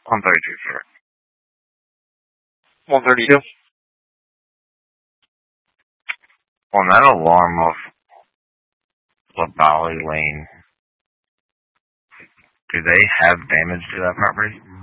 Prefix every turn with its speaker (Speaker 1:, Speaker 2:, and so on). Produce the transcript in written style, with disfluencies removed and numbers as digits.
Speaker 1: 132, sir.
Speaker 2: 132.
Speaker 1: On that alarm of La Bali Lane, do they have damage to that property?